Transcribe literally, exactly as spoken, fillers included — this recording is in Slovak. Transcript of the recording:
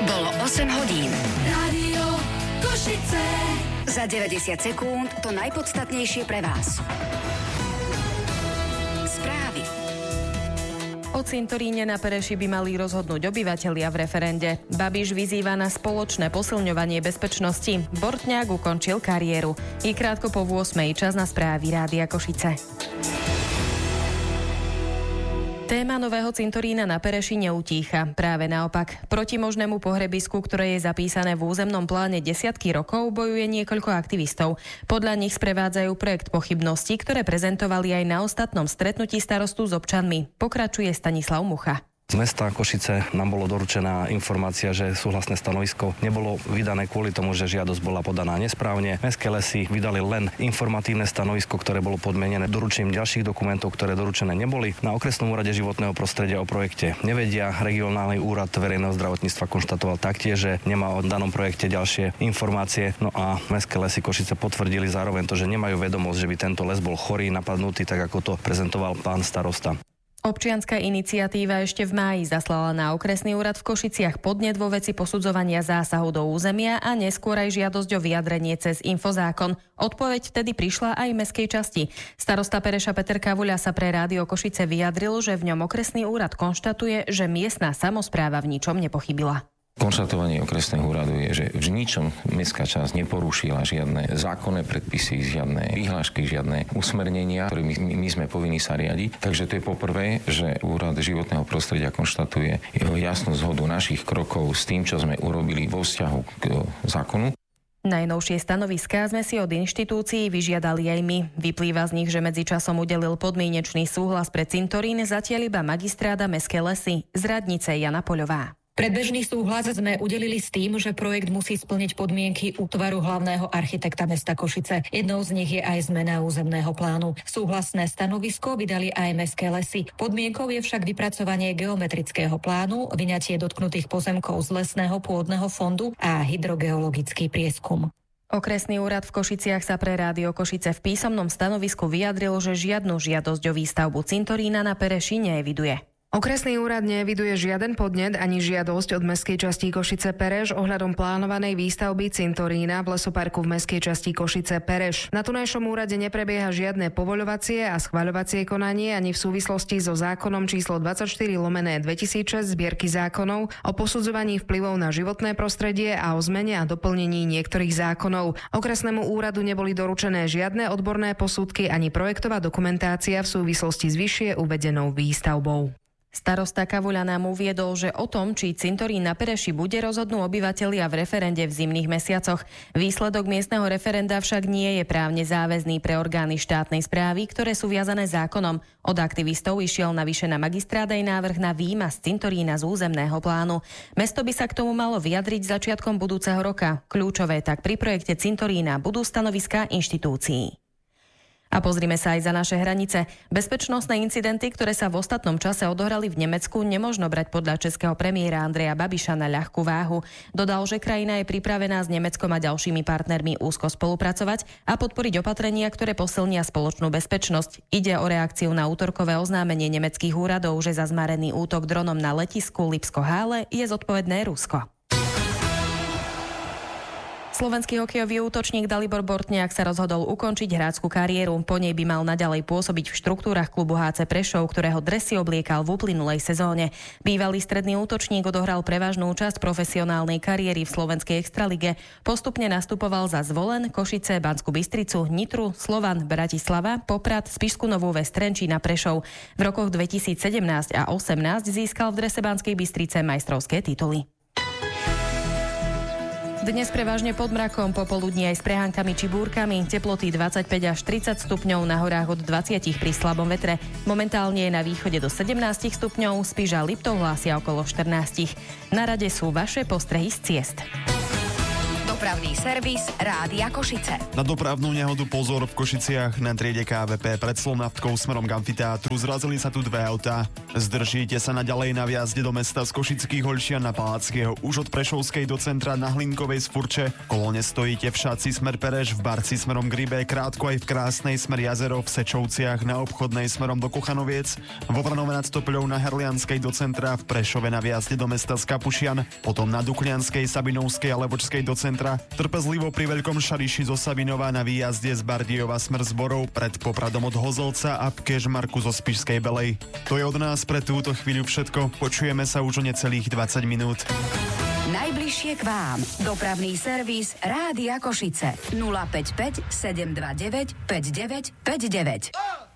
Bolo osem hodín. Rádio Košice. Za deväťdesiat sekúnd to najpodstatnejšie pre vás. Správy. O cintoríne na Pereši by mali rozhodnúť obyvatelia v referende. Babiš vyzýva na spoločné posilňovanie bezpečnosti. Bortňák ukončil kariéru. Je krátko po ôsmej, čas na správy Rádia Košice. Téma nového cintorína na Pereši neutícha. Práve naopak. Proti možnému pohrebisku, ktoré je zapísané v územnom pláne desiatky rokov, bojuje niekoľko aktivistov. Podľa nich sprevádzajú projekt pochybností, ktoré prezentovali aj na ostatnom stretnutí starostu s občanmi. Pokračuje Stanislav Mucha. Z mesta Košice nám bolo doručená informácia, že súhlasné stanovisko nebolo vydané kvôli tomu, že žiadosť bola podaná nesprávne. Mestské lesy vydali len informatívne stanovisko, ktoré bolo podmienené doručením ďalších dokumentov, ktoré doručené neboli. Na okresnom úrade životného prostredia o projekte nevedia. Regionálny úrad verejného zdravotníctva konštatoval taktiež, že nemá o danom projekte ďalšie informácie. No a Mestské lesy Košice potvrdili zároveň to, že nemajú vedomosť, že by tento les bol chorý, napadnutý, tak ako to prezentoval pán starosta. Občianska iniciatíva ešte v máji zaslala na okresný úrad v Košiciach podnet vo veci posudzovania zásahu do územia a neskôr aj žiadosť o vyjadrenie cez infozákon. Odpoveď vtedy prišla aj mestskej časti. Starosta Pereša Peter Kavuľa sa pre Rádio Košice vyjadril, že v ňom okresný úrad konštatuje, že miestna samospráva v ničom nepochybila. Konštatovanie okresného úradu je, že v ničom mestská časť neporušila žiadne zákonné predpisy, žiadne vyhlášky, žiadne usmernenia, ktorými my, my sme povinní sa riadiť. Takže to je poprvé, že úrad životného prostredia konštatuje jeho jasnú zhodu našich krokov s tým, čo sme urobili vo vzťahu k zákonu. Najnovšie stanoviská sme si od inštitúcií vyžiadali aj my. Vyplýva z nich, že medzičasom udelil podmienečný súhlas pre cintorín, zatiaľ iba magistráda Mestské lesy. Z radnice Jana Poľová. Predbežný súhlas sme udelili s tým, že projekt musí splniť podmienky útvaru hlavného architekta mesta Košice. Jednou z nich je aj zmena územného plánu. Súhlasné stanovisko vydali aj Mestské lesy. Podmienkou je však vypracovanie geometrického plánu, vyňatie dotknutých pozemkov z lesného pôdneho fondu a hydrogeologický prieskum. Okresný úrad v Košiciach sa pre Rádio Košice v písomnom stanovisku vyjadril, že žiadnu žiadosť o výstavbu cintorína na Pereši neeviduje. Okresný úrad neeviduje žiaden podnet ani žiadosť od mestskej časti Košice Pereš ohľadom plánovanej výstavby cintorína v lesoparku v mestskej časti Košice Pereš. Na tunajšom úrade neprebieha žiadne povoľovacie a schvaľovacie konanie ani v súvislosti so zákonom číslo dvadsaťštyri lomené dvetisícšesť zbierky zákonov o posudzovaní vplyvov na životné prostredie a o zmene a doplnení niektorých zákonov. Okresnému úradu neboli doručené žiadne odborné posudky ani projektová dokumentácia v súvislosti s vyššie uvedenou výstavbou. Starosta Kavuľa nám uviedol, že o tom, či cintorín na Pereši bude, rozhodnú obyvatelia v referende v zimných mesiacoch. Výsledok miestneho referenda však nie je právne záväzný pre orgány štátnej správy, ktoré sú viazané zákonom. Od aktivistov išiel navyše na magistráda aj návrh na výmaz cintorína z územného plánu. Mesto by sa k tomu malo vyjadriť začiatkom budúceho roka. Kľúčové tak pri projekte cintorína budú stanoviská inštitúcií. A pozrime sa aj za naše hranice. Bezpečnostné incidenty, ktoré sa v ostatnom čase odohrali v Nemecku, nemožno brať podľa českého premiéra Andreja Babiša na ľahkú váhu. Dodal, že krajina je pripravená s Nemeckom a ďalšími partnermi úzko spolupracovať a podporiť opatrenia, ktoré posilnia spoločnú bezpečnosť. Ide o reakciu na útorkové oznámenie nemeckých úradov, že za zmarený útok dronom na letisku Lipsko-Hále je zodpovedné Rusko. Slovenský hokejový útočník Dalibor Bortňák sa rozhodol ukončiť hráčskú kariéru. Po nej by mal naďalej pôsobiť v štruktúrach klubu há cé Prešov, ktorého dresy obliekal v uplynulej sezóne. Bývalý stredný útočník odohral prevažnú časť profesionálnej kariéry v slovenskej extralige. Postupne nastupoval za Zvolen, Košice, Banskú Bystricu, Nitru, Slovan, Bratislava, Poprad, Spišskú Novú Ves, Trenčín a Prešov. V rokoch dvetisícsedemnásť a osemnásť získal v drese Banskej Bystrice majstrovské tituly. Dnes prevažne pod mrakom, popoludní aj s prehánkami či búrkami, teploty dvadsaťpäť až tridsať stupňov, na horách od dvadsať pri slabom vetre. Momentálne je na východe do sedemnásť stupňov, Spiš a Liptov hlásia okolo štrnásť. Na rade sú vaše postrehy z ciest. Do Dopravný servis Rádia Košice. Na dopravnú nehodu pozor v Košiciach na triede ká vé pé pred Slovnavtkou smerom k amfiteátru. Zrazili sa tu dve autá. Zdržíte sa naďalej na vjazde do mesta z Košických Holčian na Palackého. Už od Prešovskej do centra na Hlinkovej z Furče. Kolone stojíte v Šaci smer Pereš, v Barci smerom k Rybe, krátko aj v Krásnej smer Jazero, v Sečovciach na Obchodnej smerom do Kochanoviec, vo Vranove nad Stopľou na Herlianskej do centra, v Prešove na vjazde do mesta z Kapušian, potom na Duklianskej, Sabinovskej a Levočskej do centra, trpezlivo pri Veľkom Šariši zo Sabinova na výjazde z Bardejova smer Zborov, pred Popradom od Hozolca a v Kežmarku zo Spišskej Belej. To je od nás pre túto chvíľu všetko. Počujeme sa už o necelých dvadsať minút. Najbližšie k vám. Dopravný servis Rádia Košice. nula päť päť sedem dva deväť päť deväť päť deväť.